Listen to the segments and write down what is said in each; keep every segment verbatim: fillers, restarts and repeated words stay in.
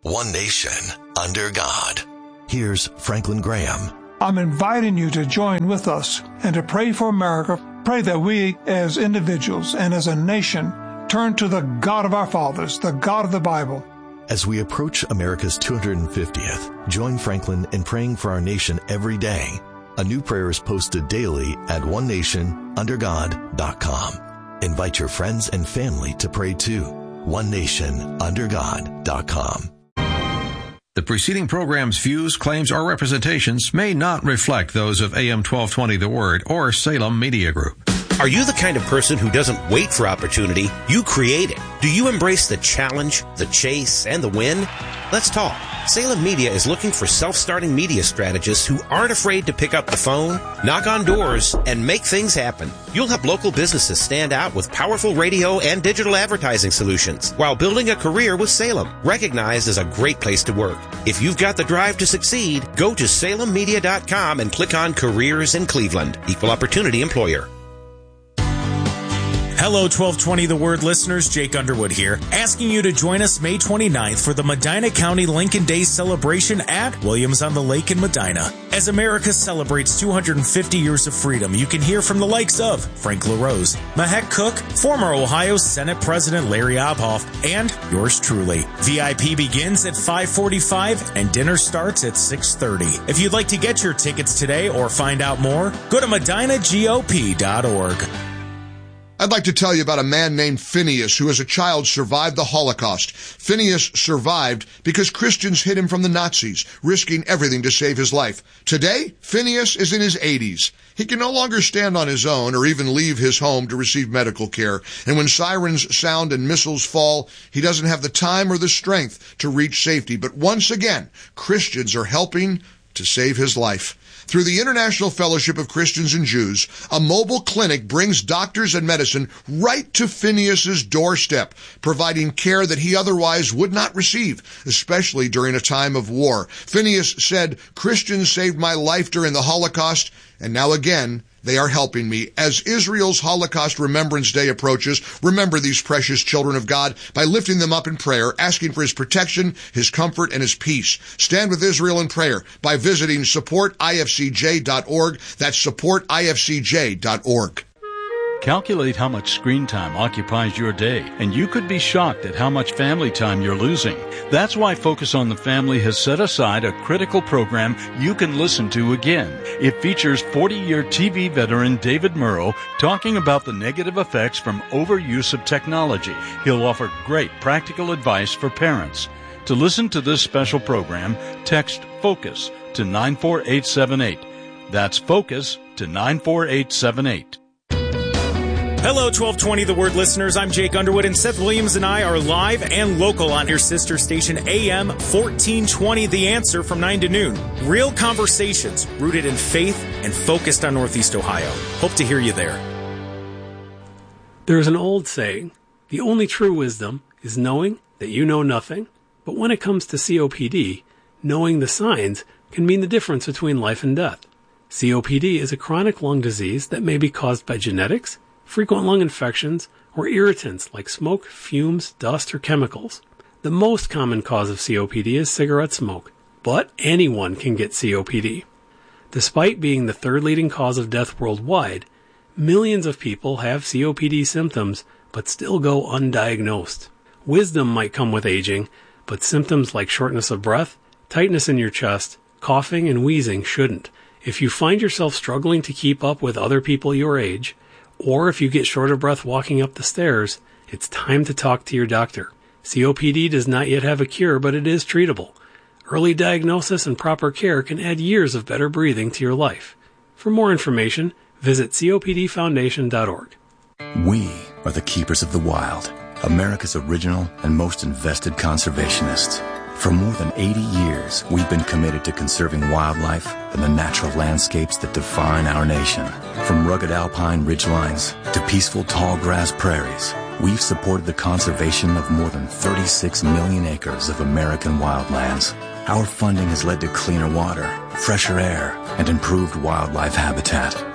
one nation, under God. Here's Franklin Graham. I'm inviting you to join with us and to pray for America. Pray that we as individuals and as a nation turn to the God of our fathers, the God of the Bible. As we approach America's two hundred fiftieth, join Franklin in praying for our nation every day. A new prayer is posted daily at one nation under god dot com. Invite your friends and family to pray too. one nation under god dot com. The preceding program's views, claims, or representations may not reflect those of A M twelve twenty The Word or Salem Media Group. Are you the kind of person who doesn't wait for opportunity? You create it. Do you embrace the challenge, the chase, and the win? Let's talk. Salem Media is looking for self-starting media strategists who aren't afraid to pick up the phone, knock on doors, and make things happen. You'll help local businesses stand out with powerful radio and digital advertising solutions while building a career with Salem, recognized as a great place to work. If you've got the drive to succeed, go to salem media dot com and click on Careers in Cleveland. Equal Opportunity Employer. Hello, twelve twenty The Word listeners, Jake Underwood here, asking you to join us May twenty-ninth for the Medina County Lincoln Day celebration at Williams on the Lake in Medina. As America celebrates two hundred fifty years of freedom, you can hear from the likes of Frank LaRose, Mahek Cook, former Ohio Senate President Larry Obhoff, and yours truly. V I P begins at five forty-five and dinner starts at six thirty. If you'd like to get your tickets today or find out more, go to medina G O P dot org. I'd like to tell you about a man named Phineas who as a child survived the Holocaust. Phineas survived because Christians hid him from the Nazis, risking everything to save his life. Today, Phineas is in his eighties. He can no longer stand on his own or even leave his home to receive medical care. And when sirens sound and missiles fall, he doesn't have the time or the strength to reach safety. But once again, Christians are helping to save his life. Through the International Fellowship of Christians and Jews, a mobile clinic brings doctors and medicine right to Phineas's doorstep, providing care that he otherwise would not receive, especially during a time of war. Phineas said, "Christians saved my life during the Holocaust, and now again, they are helping me." As Israel's Holocaust Remembrance Day approaches, remember these precious children of God by lifting them up in prayer, asking for his protection, his comfort, and his peace. Stand with Israel in prayer by visiting support I F C J dot org. That's support I F C J dot org. Calculate how much screen time occupies your day, and you could be shocked at how much family time you're losing. That's why Focus on the Family has set aside a critical program you can listen to again. It features forty-year T V veteran David Murrow talking about the negative effects from overuse of technology. He'll offer great practical advice for parents. To listen to this special program, text FOCUS to nine four eight seven eight. That's FOCUS to nine four eight seven eight. Hello, twelve twenty The Word listeners. I'm Jake Underwood, and Seth Williams and I are live and local on your sister station A M fourteen twenty The Answer from nine to noon. Real conversations rooted in faith and focused on Northeast Ohio. Hope to hear you there. There's an old saying, the only true wisdom is knowing that you know nothing. But when it comes to C O P D, knowing the signs can mean the difference between life and death. C O P D is a chronic lung disease that may be caused by genetics, frequent lung infections, or irritants like smoke, fumes, dust, or chemicals. The most common cause of C O P D is cigarette smoke, but anyone can get C O P D. Despite being the third leading cause of death worldwide, millions of people have C O P D symptoms but still go undiagnosed. Wisdom might come with aging, but symptoms like shortness of breath, tightness in your chest, coughing, and wheezing shouldn't. If you find yourself struggling to keep up with other people your age, or if you get short of breath walking up the stairs, it's time to talk to your doctor. C O P D does not yet have a cure, but it is treatable. Early diagnosis and proper care can add years of better breathing to your life. For more information, visit C O P D foundation dot org. We are the keepers of the wild, America's original and most invested conservationists. For more than eighty years, we've been committed to conserving wildlife and the natural landscapes that define our nation. From rugged alpine ridgelines to peaceful tall grass prairies, we've supported the conservation of more than thirty-six million acres of American wildlands. Our funding has led to cleaner water, fresher air, and improved wildlife habitat.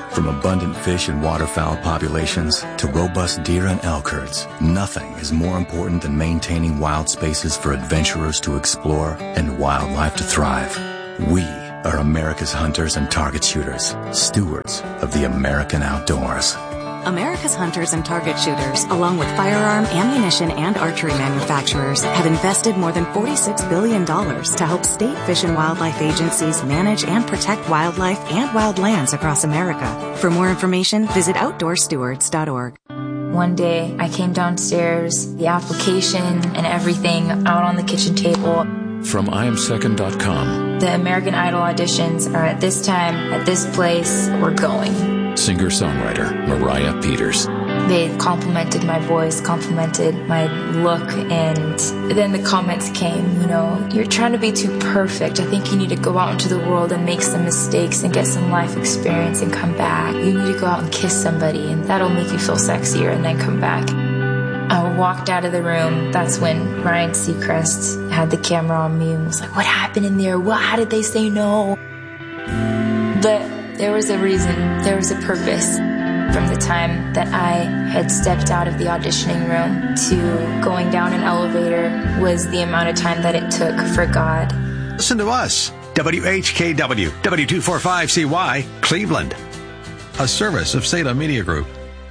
From abundant fish and waterfowl populations to robust deer and elk herds, nothing is more important than maintaining wild spaces for adventurers to explore and wildlife to thrive. We are America's hunters and target shooters, stewards of the American outdoors. America's hunters and target shooters, along with firearm, ammunition, and archery manufacturers, have invested more than forty-six billion dollars to help state fish and wildlife agencies manage and protect wildlife and wildlands across America. For more information, visit outdoor stewards dot org. One day, I came downstairs, the application and everything out on the kitchen table. From I am second dot com. The American Idol auditions are at this time, at this place, we're going. Singer-songwriter Mariah Peters. They complimented my voice, complimented my look, and then the comments came, you know, you're trying to be too perfect. I think you need to go out into the world and make some mistakes and get some life experience and come back. You need to go out and kiss somebody, and that'll make you feel sexier, and then come back. I walked out of the room. That's when Ryan Seacrest had the camera on me and was like, what happened in there? What? How did they say no? But there was a reason, there was a purpose. From the time that I had stepped out of the auditioning room to going down an elevator was the amount of time that it took for God. Listen to us, W H K W, W two forty-five C Y, Cleveland, a service of Salem Media Group.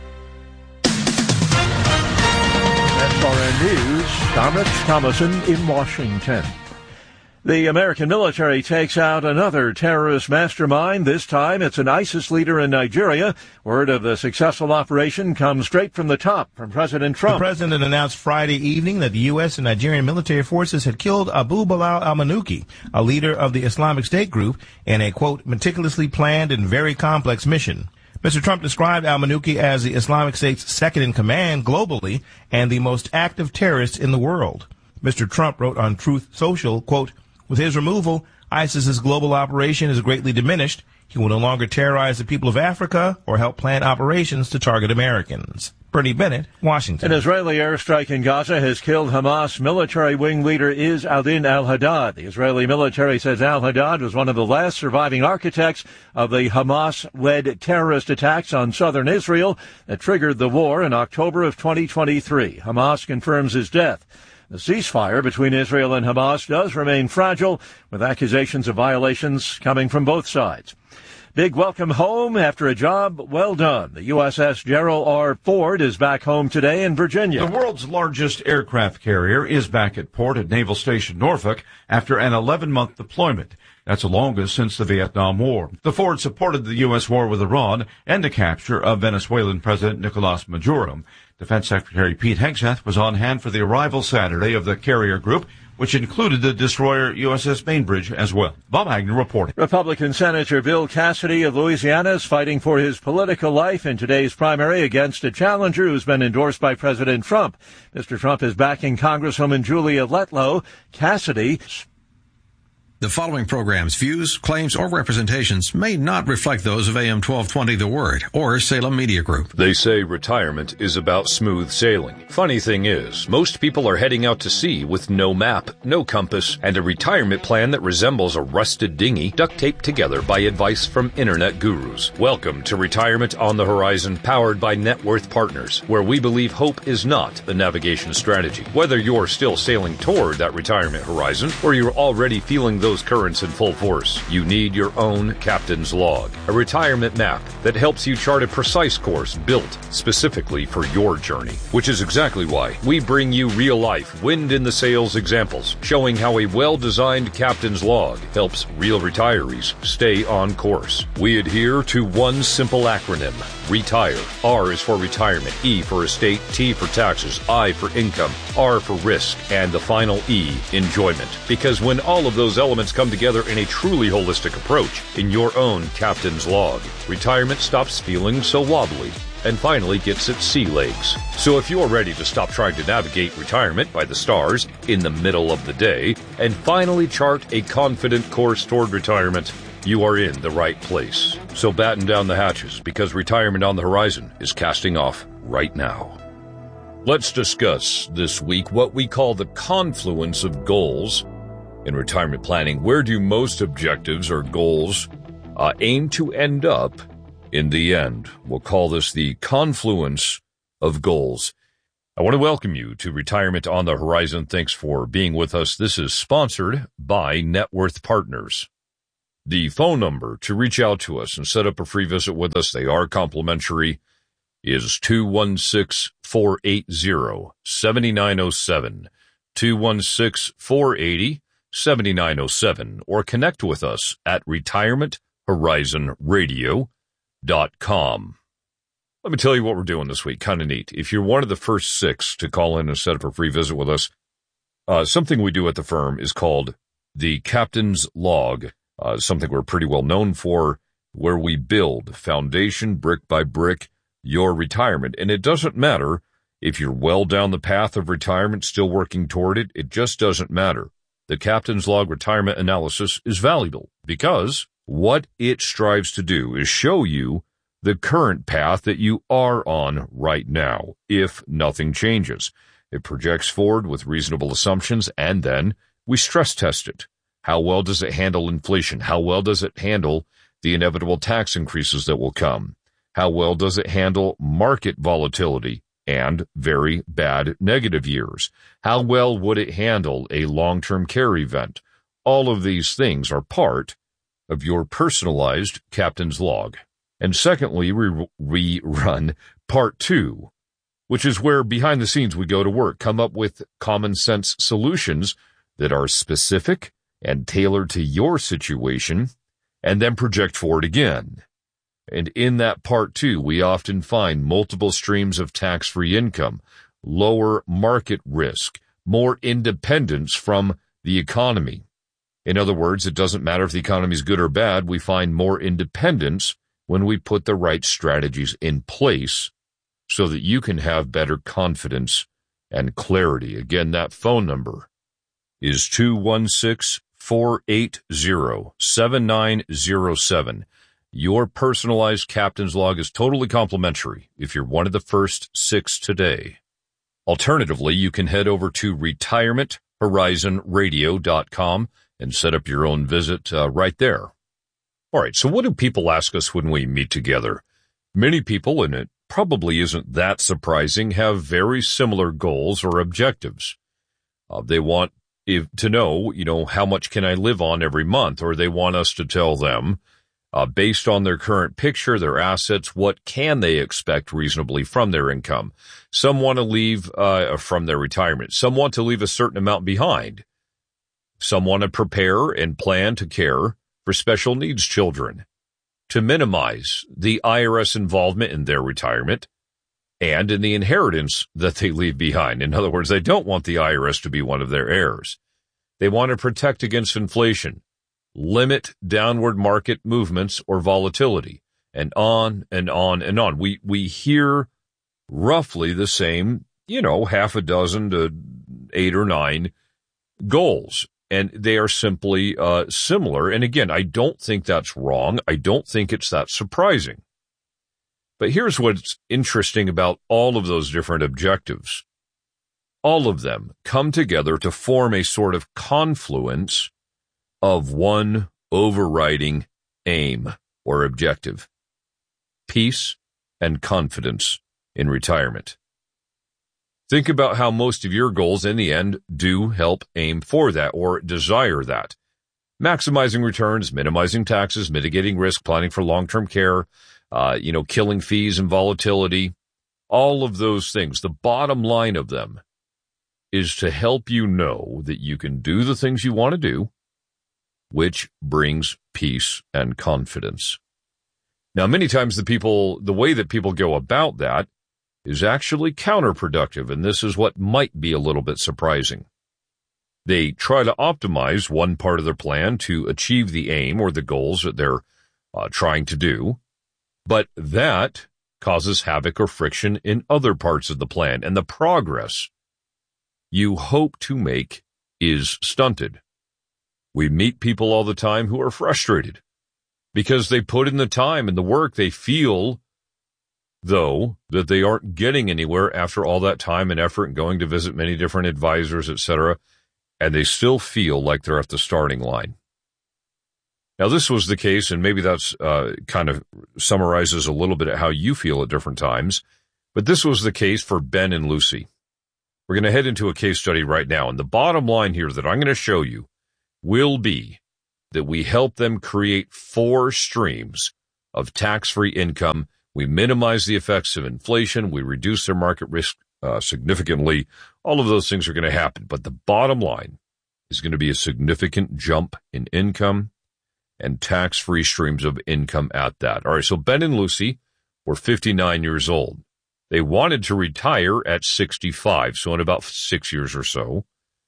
S R N News, Dominic Thomason in Washington. The American military takes out another terrorist mastermind. This time it's an ISIS leader in Nigeria. Word of the successful operation comes straight from the top, from President Trump. The president announced Friday evening that the U S and Nigerian military forces had killed Abu Bilal al-Manuki, a leader of the Islamic State group, in a, quote, meticulously planned and very complex mission. Mister Trump described al-Manuki as the Islamic State's second in command globally and the most active terrorist in the world. Mister Trump wrote on Truth Social, quote, with his removal, ISIS's global operation is greatly diminished. He will no longer terrorize the people of Africa or help plan operations to target Americans. Bernie Bennett, Washington. An Israeli airstrike in Gaza has killed Hamas military wing leader Izz al-Din al-Haddad. The Israeli military says al-Haddad was one of the last surviving architects of the Hamas-led terrorist attacks on southern Israel that triggered the war in October of twenty twenty-three. Hamas confirms his death. The ceasefire between Israel and Hamas does remain fragile, with accusations of violations coming from both sides. Big welcome home after a job well done. The U S S Gerald R. Ford is back home today in Virginia. The world's largest aircraft carrier is back at port at Naval Station Norfolk after an eleven-month deployment. That's the longest since the Vietnam War. The Ford supported the U S war with Iran and the capture of Venezuelan President Nicolas Maduro. Defense Secretary Pete Hegseth was on hand for the arrival Saturday of the carrier group, which included the destroyer U S S Bainbridge as well. Bob Agnew reporting. Republican Senator Bill Cassidy of Louisiana is fighting for his political life in today's primary against a challenger who's been endorsed by President Trump. Mister Trump is backing Congresswoman Julia Letlow. Cassidy... The following program's views, claims, or representations may not reflect those of A M twelve twenty The Word or Salem Media Group. They say retirement is about smooth sailing. Funny thing is, most people are heading out to sea with no map, no compass, and a retirement plan that resembles a rusted dinghy duct taped together by advice from internet gurus. Welcome to Retirement on the Horizon, powered by Net Worth Partners, where we believe hope is not a navigation strategy. Whether you're still sailing toward that retirement horizon or you're already feeling those Those currents in full force, you need your own captain's log, a retirement map that helps you chart a precise course built specifically for your journey, which is exactly why we bring you real-life wind in the sails examples showing how a well-designed captain's log helps real retirees stay on course. We adhere to one simple acronym: RETIRE. R is for retirement, E for estate, T for taxes, I for income, R for risk, and the final E, enjoyment. Because when all of those elements come together in a truly holistic approach in your own captain's log, retirement stops feeling so wobbly and finally gets its sea legs. So if you're ready to stop trying to navigate retirement by the stars in the middle of the day and finally chart a confident course toward retirement, you are in the right place. So batten down the hatches, because Retirement on the Horizon is casting off right now. Let's discuss this week what we call the confluence of goals. In retirement planning, where do most objectives or goals uh, aim to end up in the end. We'll call this the confluence of goals. I want to welcome you to Retirement on the Horizon. Thanks for being with us. This is sponsored by Net Worth Partners. The phone number to reach out to us and set up a free visit with us, they are complimentary, is two one six, four eight zero, seven nine zero seven, two one six, four eight zero, seven nine zero seven, or connect with us at retirement horizon radio dot com. Let me tell you what we're doing this week. Kind of neat. If you're one of the first six to call in and set up a free visit with us, uh, something we do at the firm is called the Captain's Log, uh, something we're pretty well known for, where we build foundation brick by brick your retirement. And it doesn't matter if you're well down the path of retirement, still working toward it. It just doesn't matter. The Captain's Log retirement analysis is valuable because what it strives to do is show you the current path that you are on right now, if nothing changes. It projects forward with reasonable assumptions, and then we stress test it. How well does it handle inflation? How well does it handle the inevitable tax increases that will come? How well does it handle market volatility and very bad negative years? How well would it handle a long-term care event? All of these things are part of your personalized Captain's Log. And secondly, we, we run part two, which is where behind the scenes we go to work, come up with common sense solutions that are specific and tailored to your situation, and then project forward again. And in that part two, we often find multiple streams of tax-free income, lower market risk, more independence from the economy. In other words, it doesn't matter if the economy is good or bad, we find more independence when we put the right strategies in place so that you can have better confidence and clarity. Again, that phone number is two one six, four eight zero, seven nine zero seven. Your personalized Captain's Log is totally complimentary if you're one of the first six today. Alternatively, you can head over to retirement horizon radio dot com and set up your own visit uh, right there. All right, so what do people ask us when we meet together? Many people, and it probably isn't that surprising, have very similar goals or objectives. Uh, they want if, to know, you know, how much can I live on every month, or they want us to tell them, uh, based on their current picture, their assets, what can they expect reasonably from their income. Some want to leave uh, from their retirement. Some want to leave a certain amount behind. Some want to prepare and plan to care for special needs children, to minimize the I R S involvement in their retirement and in the inheritance that they leave behind. In other words, they don't want the I R S to be one of their heirs. They want to protect against inflation, limit downward market movements or volatility, and on and on and on. We, we hear roughly the same, you know, half a dozen to eight or nine goals. And they are simply uh, similar. And again, I don't think that's wrong. I don't think it's that surprising. But here's what's interesting about all of those different objectives. All of them come together to form a sort of confluence of one overriding aim or objective: peace and confidence in retirement. Think about how most of your goals in the end do help aim for that or desire that. Maximizing returns, minimizing taxes, mitigating risk, planning for long-term care, uh, you know, killing fees and volatility, all of those things. The bottom line of them is to help you know that you can do the things you want to do, which brings peace and confidence. Now, many times the people, the way that people go about that is actually counterproductive, and this is what might be a little bit surprising. They try to optimize one part of their plan to achieve the aim or the goals that they're uh, trying to do, but that causes havoc or friction in other parts of the plan, and the progress you hope to make is stunted. We meet people all the time who are frustrated because they put in the time and the work. They feel, though, that they aren't getting anywhere after all that time and effort and going to visit many different advisors, et cetera, and they still feel like they're at the starting line. Now, this was the case, and maybe that's uh, kind of summarizes a little bit of how you feel at different times, but this was the case for Ben and Lucy. We're going to head into a case study right now, and the bottom line here that I'm going to show you will be that we help them create four streams of tax-free income. We minimize the effects of inflation. We reduce their market risk uh, significantly. All of those things are going to happen, but the bottom line is going to be a significant jump in income and tax-free streams of income at that. All right, so Ben and Lucy were fifty-nine years old. They wanted to retire at sixty-five, so in about six years or so.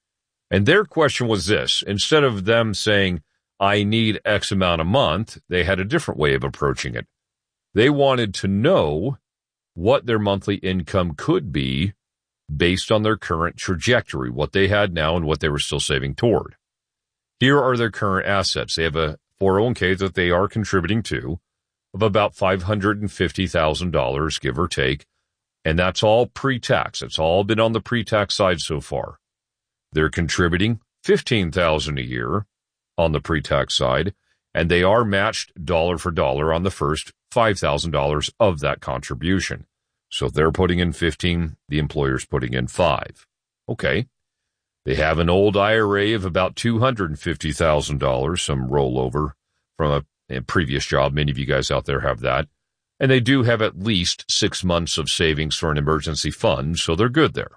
And their question was this. Instead of them saying, I need X amount a month, they had a different way of approaching it. They wanted to know what their monthly income could be based on their current trajectory, what they had now and what they were still saving toward. Here are their current assets. They have a four oh one k that they are contributing to of about five hundred fifty thousand dollars, give or take, and that's all pre-tax. It's all been on the pre-tax side so far. They're contributing fifteen thousand dollars a year on the pre-tax side, and they are matched dollar for dollar on the first five thousand dollars of that contribution. So they're putting in fifteen, the employer's putting in five. Okay. They have an old I R A of about two hundred fifty thousand dollars, some rollover from a, a previous job. Many of you guys out there have that. And they do have at least six months of savings for an emergency fund, so they're good there.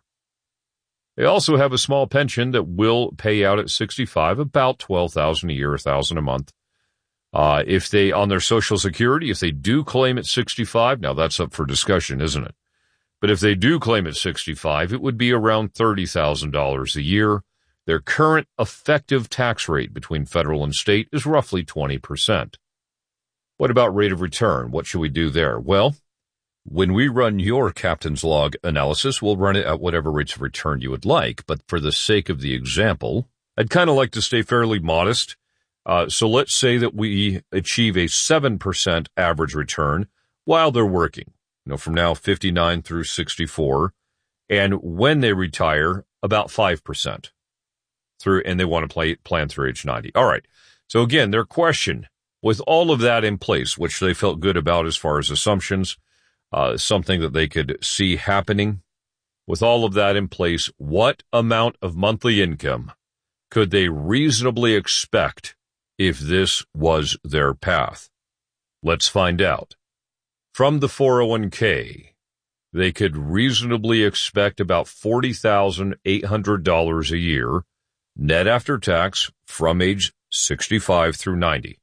They also have a small pension that will pay out at sixty-five, about twelve thousand dollars a year, one thousand dollars a month. Uh, if they, on their Social Security, if they do claim at sixty-five, now that's up for discussion, isn't it? But if they do claim at sixty-five, it would be around thirty thousand dollars a year. Their current effective tax rate between federal and state is roughly twenty percent. What about rate of return? What should we do there? Well, when we run your captain's log analysis, we'll run it at whatever rates of return you would like. But for the sake of the example, I'd kind of like to stay fairly modest. Uh, so let's say that we achieve a seven percent average return while they're working. You know, from now fifty-nine through sixty-four, and when they retire, about five percent through, and they want to play, plan through age ninety. All right. So again, their question, with all of that in place, which they felt good about as far as assumptions, uh, something that they could see happening, with all of that in place, what amount of monthly income could they reasonably expect if this was their path? Let's find out. From the four oh one k, they could reasonably expect about forty thousand eight hundred dollars a year, net after tax, from age sixty-five through ninety.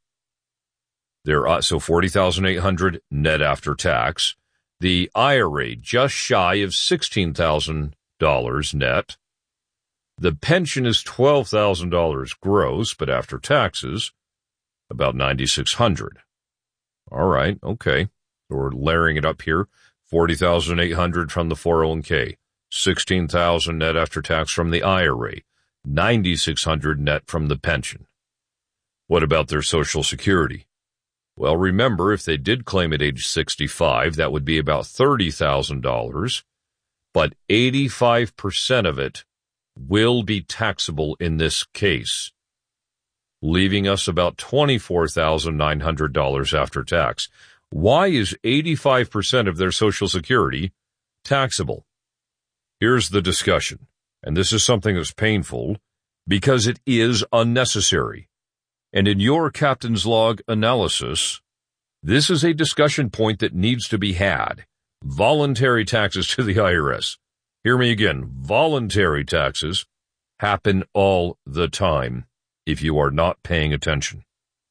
There, uh, so forty thousand eight hundred dollars net after tax. The I R A just shy of sixteen thousand dollars net. The pension is twelve thousand dollars gross, but after taxes, about nine thousand six hundred dollars. All right, okay. We're layering it up here. forty thousand eight hundred dollars from the four oh one k, sixteen thousand dollars net after tax from the I R A, nine thousand six hundred dollars net from the pension. What about their Social Security? Well, remember, if they did claim at age sixty-five, that would be about thirty thousand dollars, but eighty-five percent of it will be taxable in this case, leaving us about twenty-four thousand nine hundred dollars after tax. Why is eighty-five percent of their Social Security taxable? Here's the discussion, and this is something that's painful because it is unnecessary. And in your captain's log analysis, this is a discussion point that needs to be had. Voluntary taxes to the I R S. Hear me again. Voluntary taxes happen all the time if you are not paying attention,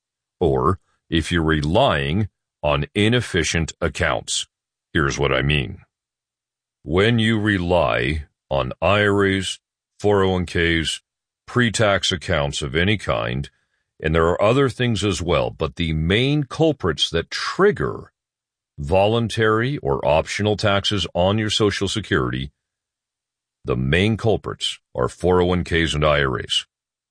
or if you're relying on inefficient accounts. Here's what I mean. When you rely on I R As, four oh one k's, pre-tax accounts of any kind, and there are other things as well, but the main culprits that trigger voluntary or optional taxes on your Social Security, the main culprits are four oh one k's and I R As.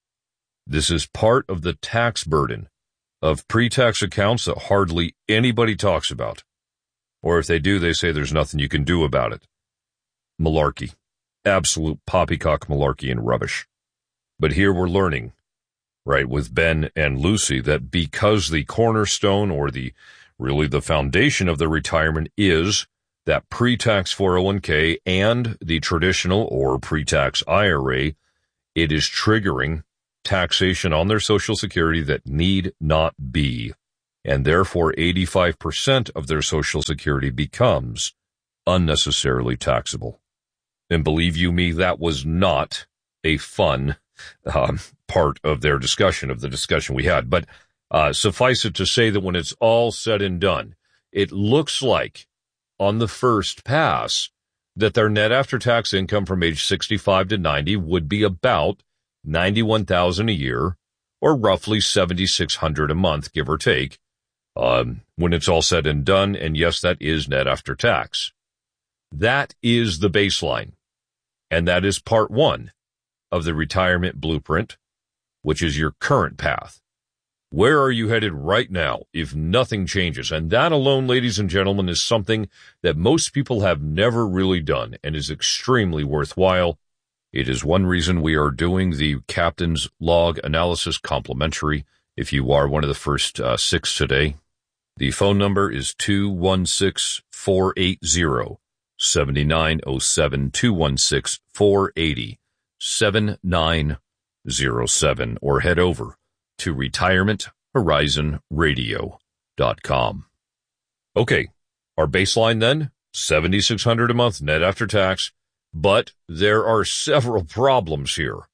This is part of the tax burden of pre-tax accounts that hardly anybody talks about. Or if they do, they say there's nothing you can do about it. Malarkey. Absolute poppycock malarkey and rubbish. But here we're learning. right, with Ben and Lucy, that because the cornerstone or the really the foundation of their retirement is that pre-tax four oh one k and the traditional or pre-tax I R A, it is triggering taxation on their Social Security that need not be, and therefore eighty-five percent of their Social Security becomes unnecessarily taxable. And believe you me, that was not a fun um, part of their discussion, of the discussion we had. But uh, suffice it to say that when it's all said and done, it looks like on the first pass that their net after-tax income from age sixty-five to ninety would be about ninety-one thousand dollars a year, or roughly seven thousand six hundred dollars a month, give or take, um, when it's all said and done. And yes, that is net after tax. That is the baseline. And that is part one of the retirement blueprint, which is your current path. Where are you headed right now if nothing changes? And that alone, ladies and gentlemen, is something that most people have never really done and is extremely worthwhile. It is one reason we are doing the Captain's Log Analysis complimentary if you are one of the first uh, six today. The phone number is two one six, four eight zero, seven nine zero seven, two one six, four eight zero, seven nine zero seven, or head over to retirement horizon radio dot com. Okay, our baseline then, seven thousand six hundred dollars a month net after tax, but there are several problems here.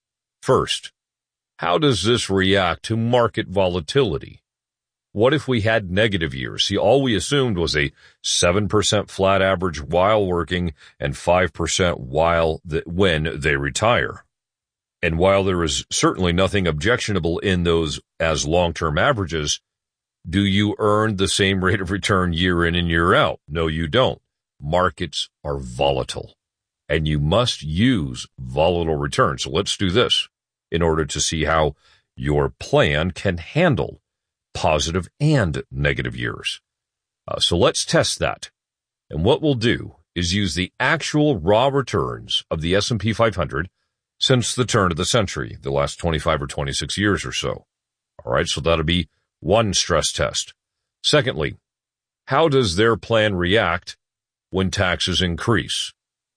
First, how does this react to market volatility? What if we had negative years? See, all we assumed was a seven percent flat average while working and five percent while the, when they retire. And while there is certainly nothing objectionable in those as long-term averages, do you earn the same rate of return year in and year out? No, you don't. Markets are volatile, and you must use volatile returns. So let's do this in order to see how your plan can handle positive and negative years. Uh, so let's test that. And what we'll do is use the actual raw returns of the S and P five hundred since the turn of the century, the last twenty-five or twenty-six years or so. All right, so that'll be one stress test. Secondly, how does their plan react when taxes increase?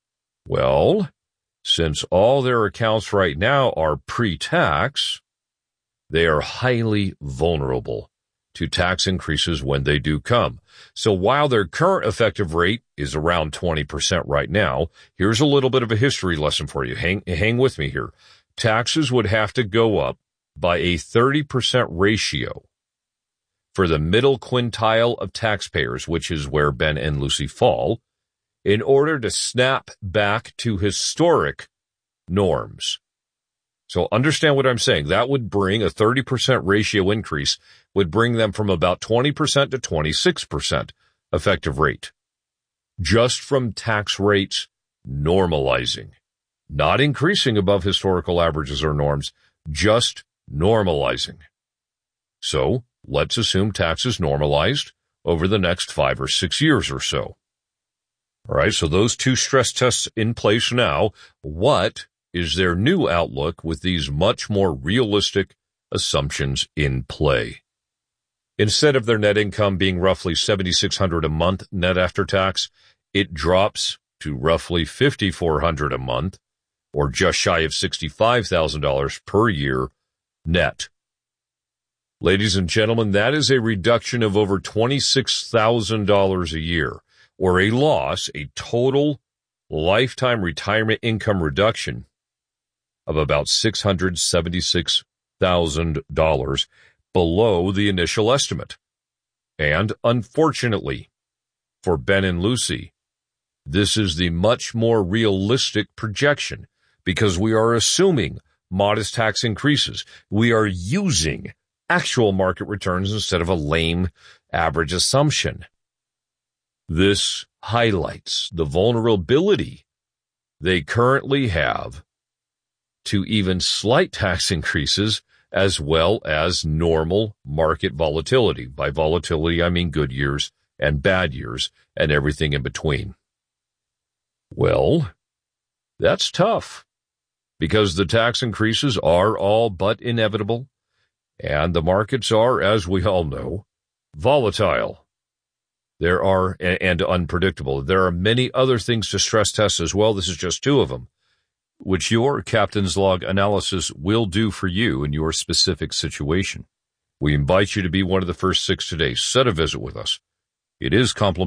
Well, since all their accounts right now are pre-tax, they are highly vulnerable to tax increases when they do come. So while their current effective rate is around twenty percent right now, here's a little bit of a history lesson for you. Hang, hang with me here. Taxes would have to go up by a thirty percent ratio for the middle quintile of taxpayers, which is where Ben and Lucy fall, in order to snap back to historic norms. So understand what I'm saying. That would bring a thirty percent ratio increase, would bring them from about twenty percent to twenty-six percent effective rate. Just from tax rates normalizing, not increasing above historical averages or norms, just normalizing. So let's assume taxes normalized over the next five or six years or so. All right, so those two stress tests in place now. What is their new outlook with these much more realistic assumptions in play? Instead of their net income being roughly seven thousand six hundred dollars a month net after tax, it drops to roughly five thousand four hundred dollars a month, or just shy of sixty-five thousand dollars per year net. Ladies and gentlemen, that is a reduction of over twenty-six thousand dollars a year, or a loss, a total lifetime retirement income reduction of about six hundred seventy-six thousand dollars below the initial estimate. And unfortunately, for Ben and Lucy, this is the much more realistic projection because we are assuming modest tax increases. We are using actual market returns instead of a lame average assumption. This highlights the vulnerability they currently have to even slight tax increases as well as normal market volatility. By volatility, I mean good years and bad years and everything in between. Well, that's tough because the tax increases are all but inevitable, and the markets are, as we all know, volatile. There are, and unpredictable. There are many other things to stress test as well. This is just two of them, which your Captain's Log analysis will do for you in your specific situation. We invite you to be one of the first six today. Set a visit with us. It is complimentary.